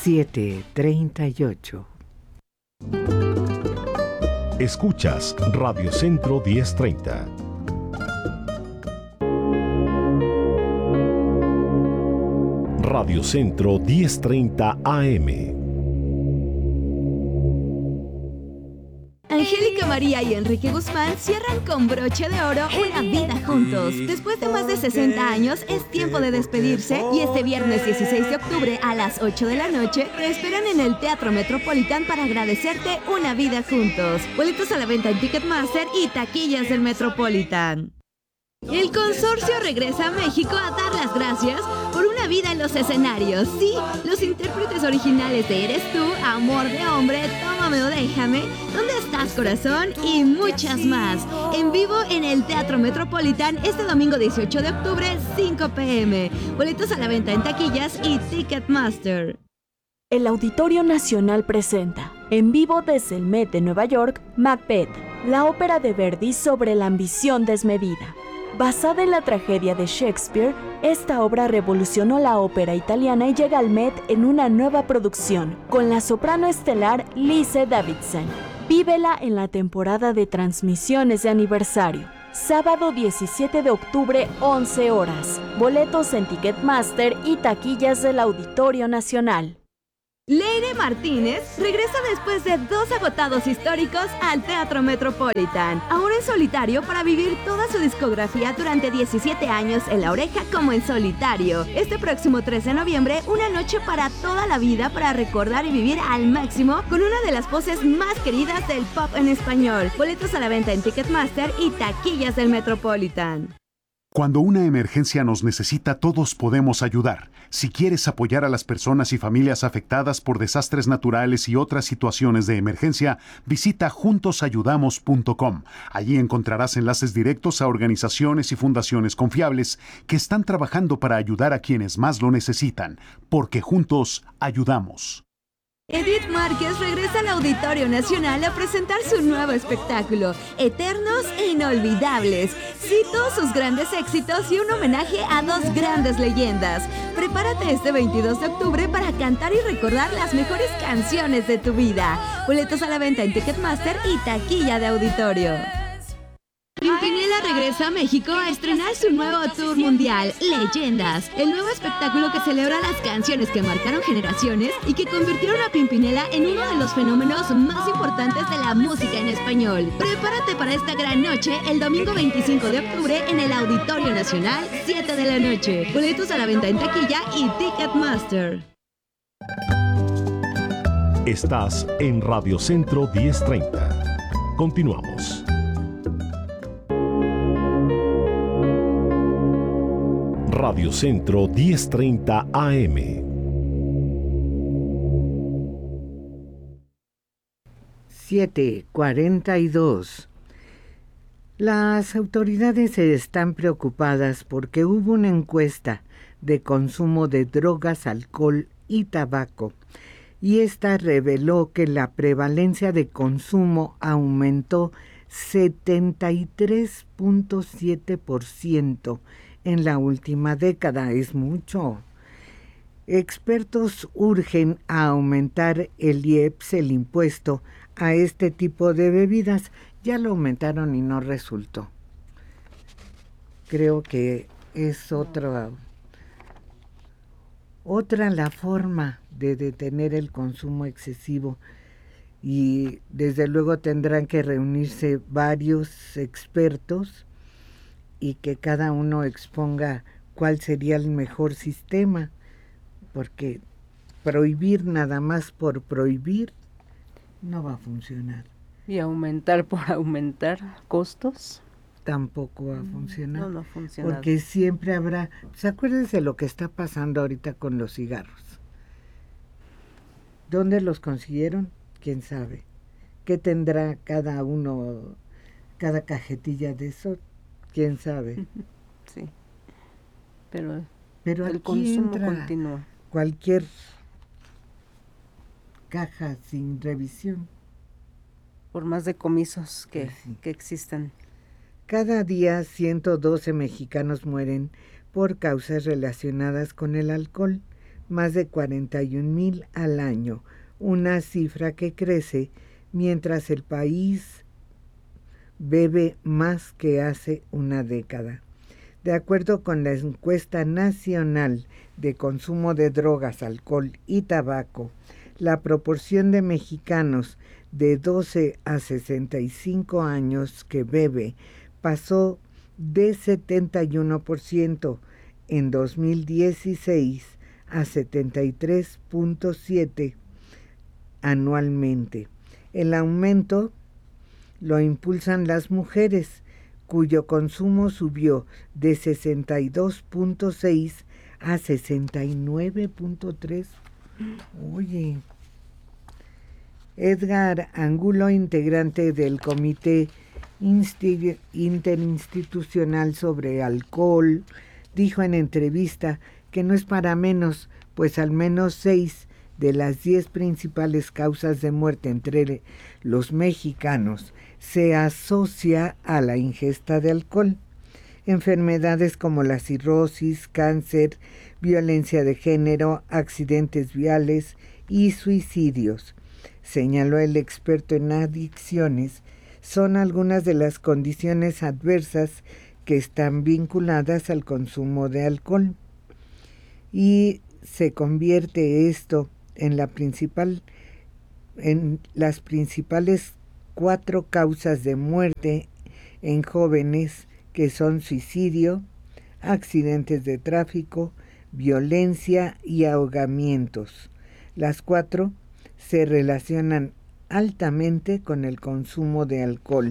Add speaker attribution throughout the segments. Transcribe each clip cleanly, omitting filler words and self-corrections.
Speaker 1: 7:38.
Speaker 2: Escuchas Radio Centro 1030. Radio Centro 1030 AM.
Speaker 3: Angélica María y Enrique Guzmán cierran con broche de oro una vida juntos. Después de más de 60 años, es tiempo de despedirse y este viernes 16 de octubre a las 8 de la noche te esperan en el Teatro Metropolitan para agradecerte una vida juntos. Boletos a la venta en Ticketmaster y taquillas del Metropolitan. El consorcio regresa a México a dar las gracias por una vida en los escenarios. Sí, los intérpretes originales de Eres Tú, Amor de Hombre, Tómame o Déjame, ¿Dónde estás, corazón? Y muchas más. En vivo en el Teatro Metropolitan este domingo 18 de octubre, 5 p.m. Boletos a la venta en taquillas y Ticketmaster.
Speaker 4: El Auditorio Nacional presenta, en vivo desde el Met de Nueva York, Macbeth, la ópera de Verdi sobre la ambición desmedida. Basada en la tragedia de Shakespeare, esta obra revolucionó la ópera italiana y llega al Met en una nueva producción, con la soprano estelar Lise Davidson. Vívela en la temporada de transmisiones de aniversario. Sábado 17 de octubre, 11 horas. Boletos en Ticketmaster y taquillas del Auditorio Nacional.
Speaker 3: Leire Martínez regresa después de 2 agotados históricos al Teatro Metropolitan, ahora en solitario para vivir toda su discografía durante 17 años en La Oreja como en solitario. Este próximo 13 de noviembre, una noche para toda la vida para recordar y vivir al máximo con una de las voces más queridas del pop en español. Boletos a la venta en Ticketmaster y taquillas del Metropolitan.
Speaker 5: Cuando una emergencia nos necesita, todos podemos ayudar. Si quieres apoyar a las personas y familias afectadas por desastres naturales y otras situaciones de emergencia, visita juntosayudamos.com. Allí encontrarás enlaces directos a organizaciones y fundaciones confiables que están trabajando para ayudar a quienes más lo necesitan, porque juntos ayudamos.
Speaker 3: Edith Márquez regresa al Auditorio Nacional a presentar su nuevo espectáculo, Eternos e Inolvidables. Sí, todos sus grandes éxitos y un homenaje a 2 grandes leyendas. Prepárate este 22 de octubre para cantar y recordar las mejores canciones de tu vida. Boletos a la venta en Ticketmaster y taquilla de auditorio. Pimpinela regresa a México a estrenar su nuevo tour mundial, Leyendas, el nuevo espectáculo que celebra las canciones que marcaron generaciones y que convirtieron a Pimpinela en uno de los fenómenos más importantes de la música en español. Prepárate para esta gran noche el domingo 25 de octubre en el Auditorio Nacional, 7 de la noche. Boletos a la venta en taquilla y Ticketmaster.
Speaker 2: Estás en Radio Centro 1030. Continuamos. Radio Centro 1030 AM.
Speaker 1: (7:42). Las autoridades están preocupadas porque hubo una encuesta de consumo de drogas, alcohol y tabaco, y esta reveló que la prevalencia de consumo aumentó 73.7% en la última década. Es mucho. Expertos urgen a aumentar el IEPS, el impuesto, a este tipo de bebidas. Ya lo aumentaron y no resultó. Creo que es otra la forma de detener el consumo excesivo, y desde luego tendrán que reunirse varios expertos y que cada uno exponga cuál sería el mejor sistema, porque prohibir nada más por prohibir no va a funcionar.
Speaker 6: ¿Y aumentar por aumentar costos?
Speaker 1: Tampoco va a funcionar.
Speaker 6: No funciona.
Speaker 1: Porque siempre habrá... Pues acuérdense lo que está pasando ahorita con los cigarros. ¿Dónde los consiguieron? ¿Quién sabe? ¿Qué tendrá cada uno, cada cajetilla de eso? ¿Quién sabe?
Speaker 6: Sí, pero
Speaker 1: el
Speaker 6: consumo continúa.
Speaker 1: Cualquier caja sin revisión.
Speaker 6: Por más decomisos que existan.
Speaker 1: Cada día 112 mexicanos mueren por causas relacionadas con el alcohol, más de 41,000 al año, una cifra que crece mientras el país bebe más que hace una década. De acuerdo con la encuesta nacional de consumo de drogas, alcohol y tabaco, la proporción de mexicanos de 12 a 65 años que bebe pasó de 71% en 2016 a 73.7% anualmente. El aumento lo impulsan las mujeres, cuyo consumo subió de 62.6 a 69.3. Oye, Edgar Angulo, integrante del Comité Interinstitucional sobre Alcohol, dijo en entrevista que no es para menos, pues al menos 6 de las 10 principales causas de muerte entre los mexicanos se asocia a la ingesta de alcohol. Enfermedades como la cirrosis, cáncer, violencia de género, accidentes viales y suicidios, señaló el experto en adicciones, son algunas de las condiciones adversas que están vinculadas al consumo de alcohol. Y se convierte esto en las principales 4 causas de muerte en jóvenes, que son suicidio, accidentes de tráfico, violencia y ahogamientos. Las 4 se relacionan altamente con el consumo de alcohol.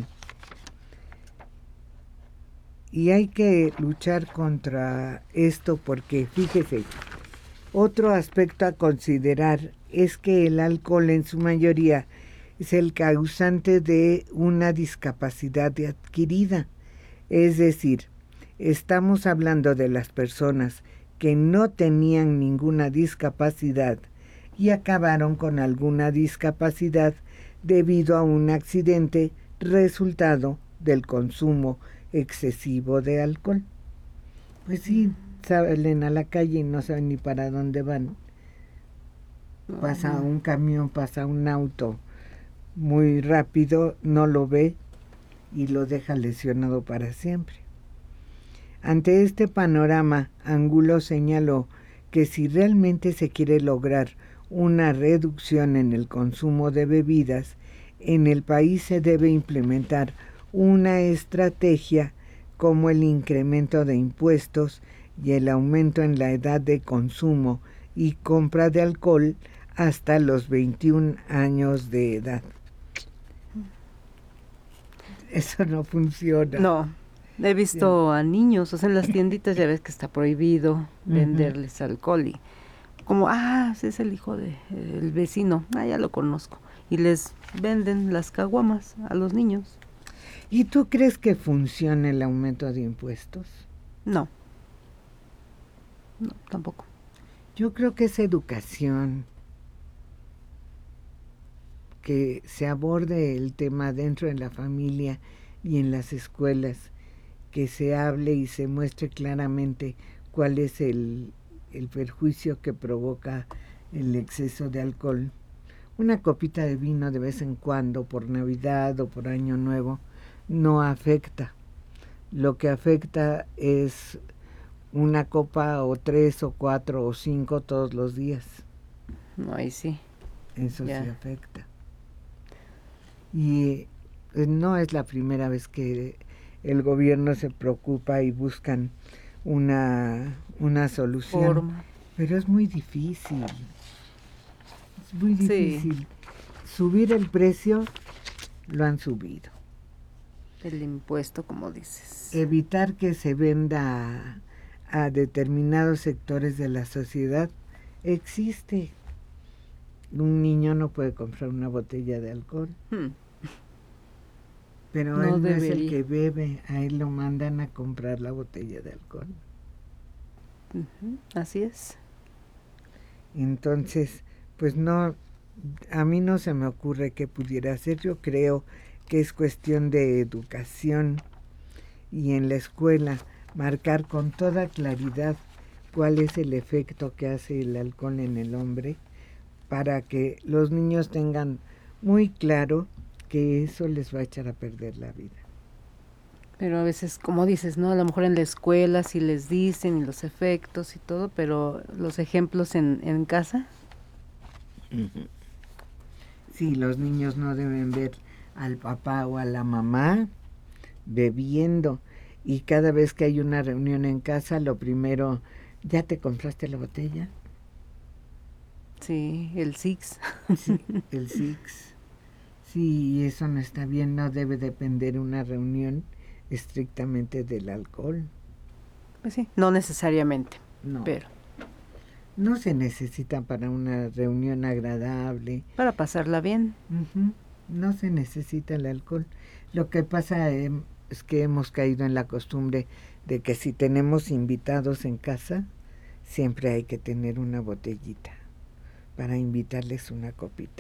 Speaker 1: Y hay que luchar contra esto porque, fíjese, otro aspecto a considerar es que el alcohol en su mayoría es el causante de una discapacidad adquirida. Es decir, estamos hablando de las personas que no tenían ninguna discapacidad y acabaron con alguna discapacidad debido a un accidente resultado del consumo excesivo de alcohol. Pues sí, salen a la calle y no saben ni para dónde van. Pasa un camión, pasa un auto muy rápido, no lo ve y lo deja lesionado para siempre. Ante este panorama, Angulo señaló que si realmente se quiere lograr una reducción en el consumo de bebidas, en el país se debe implementar una estrategia como el incremento de impuestos y el aumento en la edad de consumo y compra de alcohol hasta los 21 años de edad. Eso no funciona.
Speaker 6: No, he visto a niños, o sea, en las tienditas ya ves que está prohibido venderles alcohol y como, es el hijo del vecino, ya lo conozco, y les venden las caguamas a los niños.
Speaker 1: ¿Y tú crees que funciona el aumento de impuestos?
Speaker 6: No, tampoco.
Speaker 1: Yo creo que es educación, que se aborde el tema dentro de la familia y en las escuelas, que se hable y se muestre claramente cuál es el perjuicio que provoca el exceso de alcohol. Una copita de vino de vez en cuando, por Navidad o por Año Nuevo, no afecta. Lo que afecta es una copa o 3 o 4 o 5 todos los días.
Speaker 6: No, ahí sí.
Speaker 1: Eso sí afecta. Y no es la primera vez que el gobierno se preocupa y buscan una solución. Pero es muy difícil. Es muy difícil. Sí. Subir el precio, lo han subido.
Speaker 6: El impuesto, como dices.
Speaker 1: Evitar que se venda a determinados sectores de la sociedad existe. Un niño no puede comprar una botella de alcohol. Pero él no es el que bebe, a él lo mandan a comprar la botella de alcohol.
Speaker 6: Así es.
Speaker 1: Entonces, pues no, a mí no se me ocurre qué pudiera hacer. Yo creo que es cuestión de educación y en la escuela marcar con toda claridad cuál es el efecto que hace el alcohol en el hombre, para que los niños tengan muy claro que eso les va a echar a perder la vida.
Speaker 6: Pero a veces, como dices, ¿no? A lo mejor en la escuela sí les dicen y los efectos y todo, pero los ejemplos en casa.
Speaker 1: Sí, los niños no deben ver al papá o a la mamá bebiendo, y cada vez que hay una reunión en casa, lo primero, ¿ya te compraste la botella?
Speaker 6: Sí, el Six.
Speaker 1: Sí, el Six. Sí, eso no está bien, no debe depender una reunión estrictamente del alcohol.
Speaker 6: Pues sí, no necesariamente,
Speaker 1: No.
Speaker 6: pero
Speaker 1: No se necesita para una reunión agradable.
Speaker 6: para pasarla bien.
Speaker 1: Ujú. No se necesita el alcohol. Lo que pasa es que hemos caído en la costumbre de que si tenemos invitados en casa, siempre hay que tener una botellita para invitarles una copita.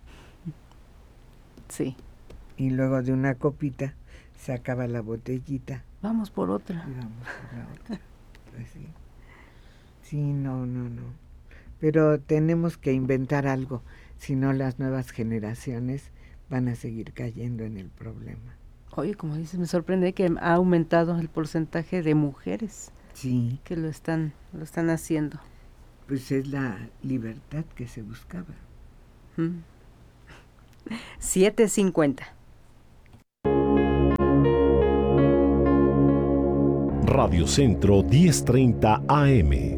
Speaker 6: Sí.
Speaker 1: Y luego de una copita se acaba la botellita.
Speaker 6: Vamos por otra.
Speaker 1: Y vamos por la otra. Pues sí. Sí, no. Pero tenemos que inventar algo, si no las nuevas generaciones van a seguir cayendo en el problema.
Speaker 6: Oye, como dices, me sorprende que ha aumentado el porcentaje de mujeres
Speaker 1: Sí,
Speaker 6: que lo están haciendo.
Speaker 1: pues es la libertad que se buscaba.
Speaker 6: 7:50.
Speaker 2: Radio Centro 1030 AM.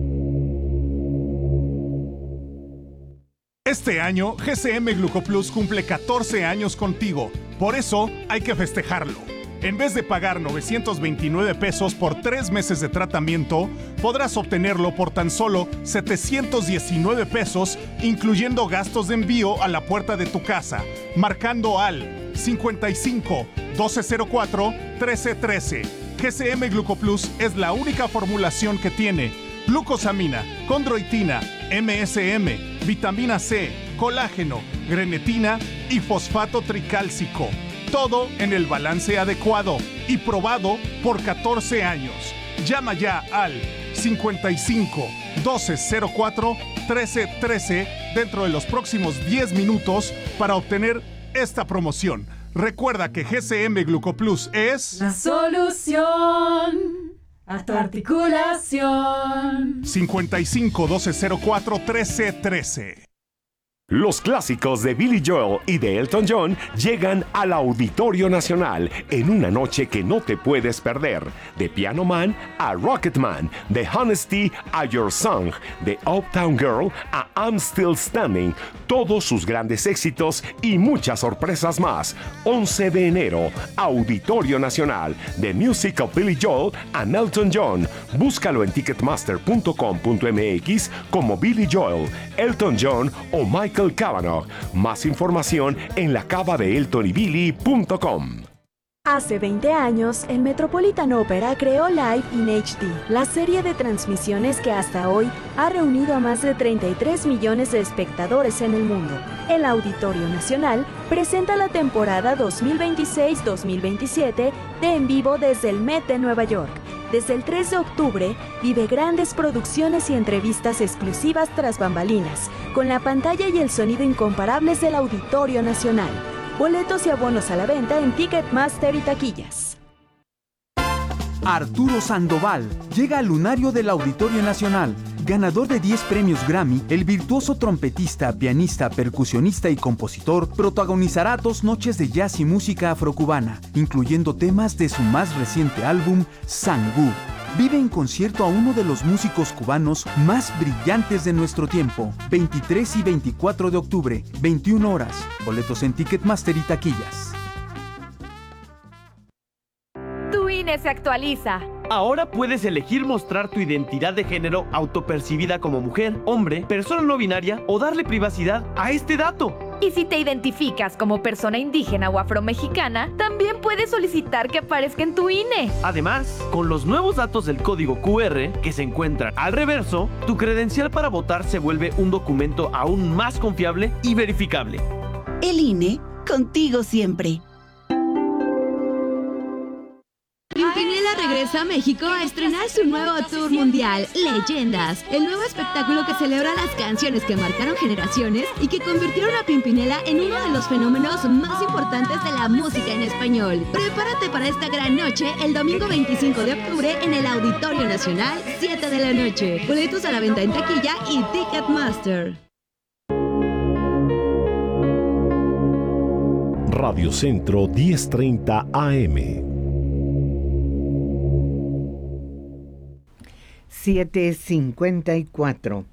Speaker 7: Este año, GCM Glucoplus cumple 14 años contigo. Por eso, hay que festejarlo. En vez de pagar 929 pesos por 3 meses de tratamiento, podrás obtenerlo por tan solo 719 pesos, incluyendo gastos de envío a la puerta de tu casa, marcando al 55 1204 1313. GCM Glucoplus es la única formulación que tiene glucosamina, condroitina, MSM, vitamina C, colágeno, grenetina y fosfato tricálcico. Todo en el balance adecuado y probado por 14 años. Llama ya al 55 1204 1313 dentro de los próximos 10 minutos para obtener esta promoción. Recuerda que GCM Glucoplus es
Speaker 8: la solución a tu articulación.
Speaker 7: 55 1204 1313.
Speaker 2: Los clásicos de Billy Joel y de Elton John llegan al Auditorio Nacional en una noche que no te puedes perder. De Piano Man a Rocket Man, de Honesty a Your Song, de Uptown Girl a I'm Still Standing, todos sus grandes éxitos y muchas sorpresas más. 11 de enero, Auditorio Nacional, The Music of Billy Joel and Elton John. Búscalo en ticketmaster.com.mx como Billy Joel, Elton John o Michael Cavanaugh. Más información en lacavadeeltonybilly.com.
Speaker 4: Hace 20 años, el Metropolitan Opera creó Live in HD, la serie de transmisiones que hasta hoy ha reunido a más de 33 millones de espectadores en el mundo. El Auditorio Nacional presenta la temporada 2026-2027 de En Vivo desde el Met de Nueva York. Desde el 3 de octubre, vive grandes producciones y entrevistas exclusivas tras bambalinas, con la pantalla y el sonido incomparables del Auditorio Nacional. Boletos y abonos a la venta en Ticketmaster y taquillas.
Speaker 9: Arturo Sandoval llega al lunario del Auditorio Nacional. Ganador de 10 premios Grammy, el virtuoso trompetista, pianista, percusionista y compositor protagonizará 2 noches de jazz y música afrocubana, incluyendo temas de su más reciente álbum, Sangú. Vive en concierto a uno de los músicos cubanos más brillantes de nuestro tiempo. 23 y 24 de octubre, 21 horas. Boletos en Ticketmaster y taquillas.
Speaker 10: Tu INE se actualiza.
Speaker 11: Ahora puedes elegir mostrar tu identidad de género autopercibida como mujer, hombre, persona no binaria o darle privacidad a este dato.
Speaker 10: Y si te identificas como persona indígena o afromexicana, también puedes solicitar que aparezca en tu INE.
Speaker 11: Además, con los nuevos datos del código QR que se encuentran al reverso, tu credencial para votar se vuelve un documento aún más confiable y verificable.
Speaker 12: El INE, contigo siempre.
Speaker 3: Pimpinela regresa regresa a México a estrenar su nuevo tour mundial, Leyendas, el nuevo espectáculo que celebra las canciones que marcaron generaciones y que convirtieron a Pimpinela en uno de los fenómenos más importantes de la música en español. Prepárate para esta gran noche el domingo 25 de octubre en el Auditorio Nacional, 7 de la noche. Boletos a la venta en taquilla y Ticketmaster.
Speaker 2: Radio Centro 1030 AM.
Speaker 1: 7:54.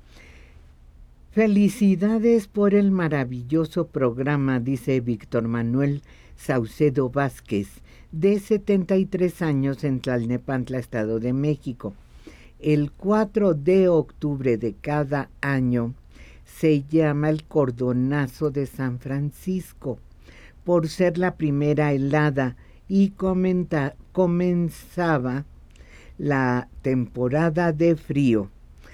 Speaker 1: Felicidades por el maravilloso programa, dice Víctor Manuel Saucedo Vázquez, de 73 años en Tlalnepantla, Estado de México. El 4 de octubre de cada año se llama el Cordonazo de San Francisco, por ser la primera helada y comenzaba la temporada de frío.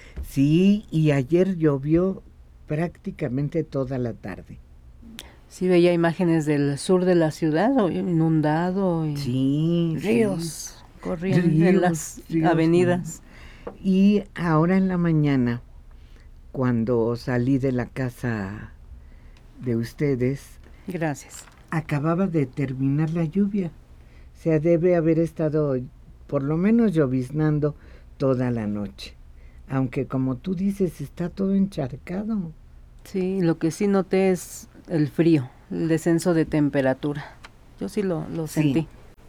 Speaker 1: Sí, y ayer llovió prácticamente toda la tarde.
Speaker 6: Sí, veía imágenes del sur de la ciudad, inundado, y
Speaker 1: sí,
Speaker 6: ríos corriendo en las avenidas.
Speaker 1: Y ahora en la mañana, cuando salí de la casa de ustedes,
Speaker 6: gracias,
Speaker 1: acababa de terminar la lluvia. O sea, debe haber estado por lo menos lloviznando toda la noche. Aunque como tú dices, está todo encharcado.
Speaker 6: Sí, lo que sí noté es el frío, el descenso de temperatura. Yo sí lo sentí.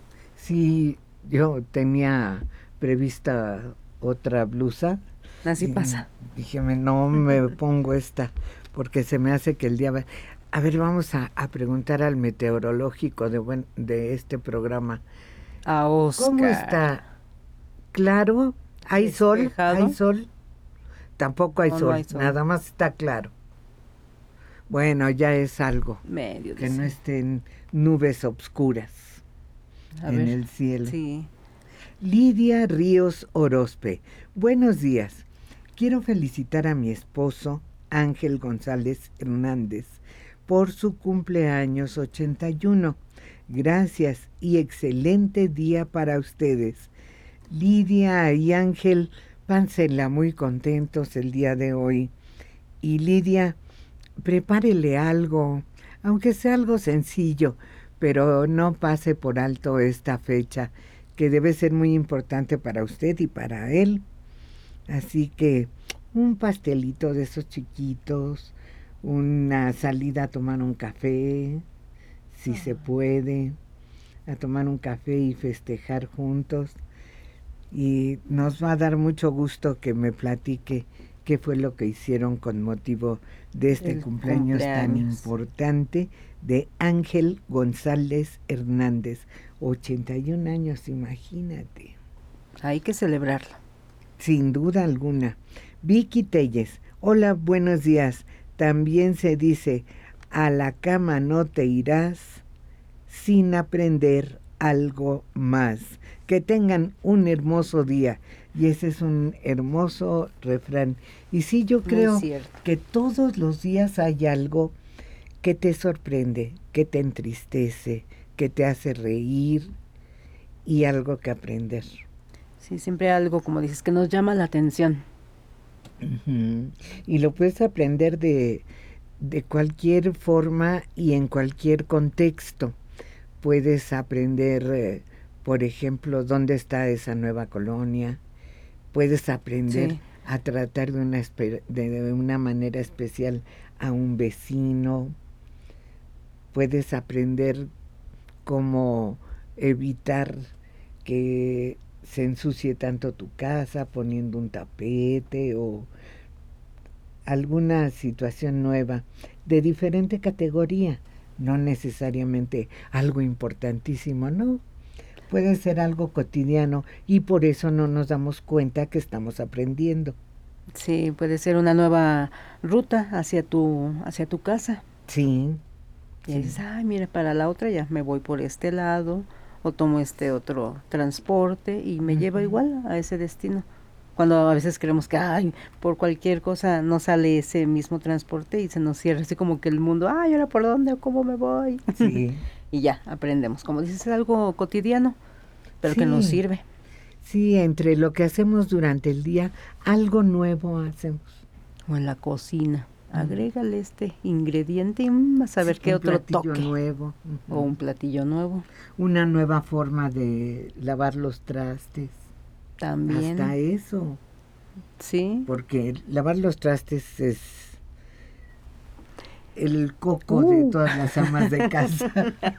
Speaker 1: Sí, yo tenía prevista otra blusa.
Speaker 6: Así pasa.
Speaker 1: Dije, no me pongo esta, porque se me hace que el día va... A ver, vamos a preguntar al meteorológico de este programa.
Speaker 6: A Oscar.
Speaker 1: ¿Cómo está? ¿Claro? ¿Hay sol? ¿Hay sol? Tampoco hay, sol. Nada más está claro. Bueno, ya es algo.
Speaker 6: Medio
Speaker 1: que no estén nubes obscuras en el cielo.
Speaker 6: Sí.
Speaker 1: Lidia Ríos Orozpe. Buenos días. Quiero felicitar a mi esposo, Ángel González Hernández, por su cumpleaños 81. Gracias y excelente día para ustedes. Lidia y Ángel, pánsela muy contentos el día de hoy. Y Lidia, prepárele algo, aunque sea algo sencillo, pero no pase por alto esta fecha, que debe ser muy importante para usted y para él. Así que un pastelito de esos chiquitos, una salida a tomar un café, si se puede, a tomar un café y festejar juntos. Y nos va a dar mucho gusto que me platique qué fue lo que hicieron con motivo de este cumpleaños tan importante de Ángel González Hernández. 81 años, imagínate.
Speaker 6: Hay que celebrarlo.
Speaker 1: Sin duda alguna. Vicky Telles, hola, buenos días. También se dice, a la cama no te irás sin aprender algo más. Que tengan un hermoso día. Y ese es un hermoso refrán. Y sí, yo creo que todos los días hay algo que te sorprende, que te entristece, que te hace reír y algo que aprender.
Speaker 6: Sí, siempre algo, como dices, que nos llama la atención.
Speaker 1: Uh-huh. Y lo puedes aprender de cualquier forma y en cualquier contexto. Puedes aprender, por ejemplo, dónde está esa nueva colonia. Puedes aprender a tratar de una manera especial a un vecino. Puedes aprender cómo evitar que se ensucie tanto tu casa poniendo un tapete o alguna situación nueva de diferente categoría, no necesariamente algo importantísimo, no, puede ser algo cotidiano y por eso no nos damos cuenta que estamos aprendiendo.
Speaker 6: Sí, puede ser una nueva ruta hacia tu casa.
Speaker 1: Sí.
Speaker 6: Y dices, ay, mira, para la otra ya me voy por este lado o tomo este otro transporte y me lleva igual a ese destino. Cuando a veces creemos que, ay, por cualquier cosa no sale ese mismo transporte y se nos cierra así como que el mundo, ay, ¿ahora por dónde o cómo me voy?
Speaker 1: Sí.
Speaker 6: Y ya, aprendemos. Como dices, es algo cotidiano, pero que nos sirve.
Speaker 1: Sí, entre lo que hacemos durante el día, algo nuevo hacemos.
Speaker 6: O en la cocina. Agrégale este ingrediente y vas a ver qué otro toque.
Speaker 1: Un platillo nuevo.
Speaker 6: O un platillo nuevo.
Speaker 1: Una nueva forma de lavar los trastes.
Speaker 6: También.
Speaker 1: Hasta eso.
Speaker 6: Sí.
Speaker 1: Porque lavar los trastes es el coco de todas las amas de casa.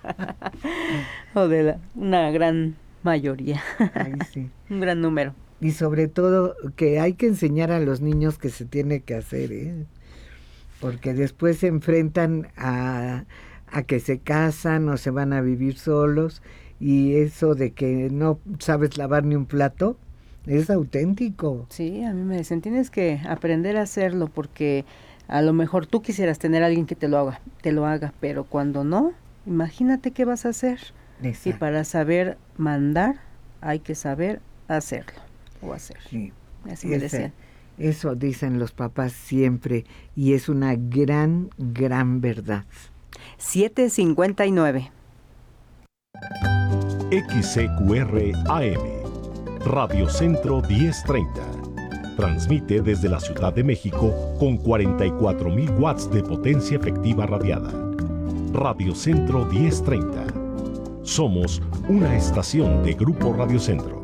Speaker 6: O de una gran mayoría.
Speaker 1: Ay, sí.
Speaker 6: Un gran número.
Speaker 1: Y sobre todo que hay que enseñar a los niños que se tiene que hacer, ¿eh? Porque después se enfrentan a que se casan o se van a vivir solos, y eso de que no sabes lavar ni un plato es auténtico.
Speaker 6: Sí, a mí me dicen, tienes que aprender a hacerlo, porque a lo mejor tú quisieras tener a alguien que te lo haga, pero cuando no, imagínate qué vas a hacer.
Speaker 1: Exacto.
Speaker 6: Y para saber mandar hay que saber hacerlo o hacer.
Speaker 1: Sí.
Speaker 6: Así me decían.
Speaker 1: Eso dicen los papás siempre, y es una gran, gran verdad.
Speaker 6: 7:59.
Speaker 2: XCQR AM, Radio Centro 1030. Transmite desde la Ciudad de México con 44,000 watts de potencia efectiva radiada. Radio Centro 1030. Somos una estación de Grupo Radio Centro.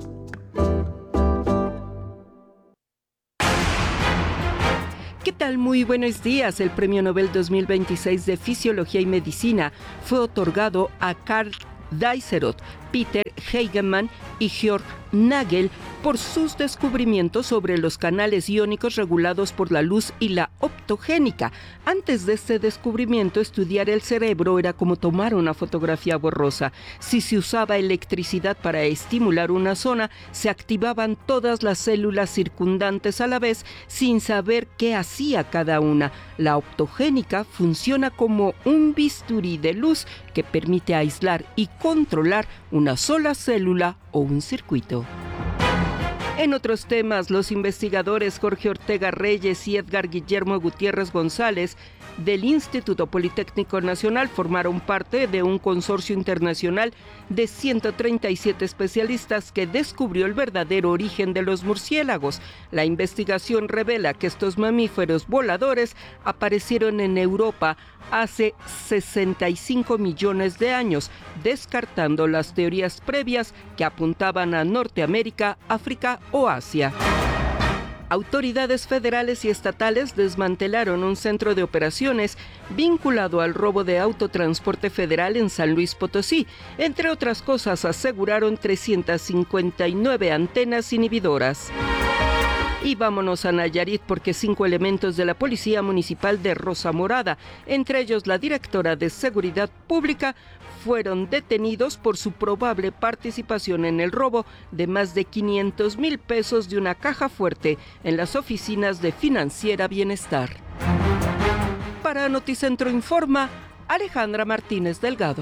Speaker 12: ¿Qué tal? Muy buenos días. El Premio Nobel 2026 de Fisiología y Medicina fue otorgado a Karl Dicerot, Peter Heigemann y Georg Nagel por sus descubrimientos sobre los canales iónicos regulados por la luz y la optogénica. Antes de este descubrimiento, estudiar el cerebro era como tomar una fotografía borrosa. Si se usaba electricidad para estimular una zona, se activaban todas las células circundantes a la vez sin saber qué hacía cada una. La optogénica funciona como un bisturí de luz que permite aislar y controlar una sola célula o un circuito. En otros temas, los investigadores Jorge Ortega Reyes y Edgar Guillermo Gutiérrez González del Instituto Politécnico Nacional formaron parte de un consorcio internacional de 137 especialistas que descubrió el verdadero origen de los murciélagos. La investigación revela que estos mamíferos voladores aparecieron en Europa hace 65 millones de años, descartando las teorías previas que apuntaban a Norteamérica, África o Asia. Autoridades federales y estatales desmantelaron un centro de operaciones vinculado al robo de autotransporte federal en San Luis Potosí. Entre otras cosas, aseguraron 359 antenas inhibidoras. Y vámonos a Nayarit, porque 5 elementos de la Policía Municipal de Rosa Morada, entre ellos la directora de Seguridad Pública, fueron detenidos por su probable participación en el robo de más de 500,000 pesos de una caja fuerte en las oficinas de Financiera Bienestar. Para Noticentro Informa, Alejandra Martínez Delgado.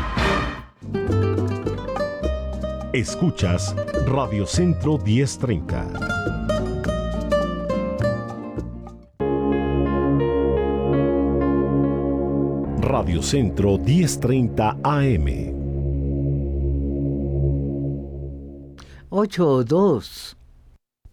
Speaker 2: Escuchas Radio Centro 1030. Radio Centro 1030 AM.
Speaker 1: 8:02.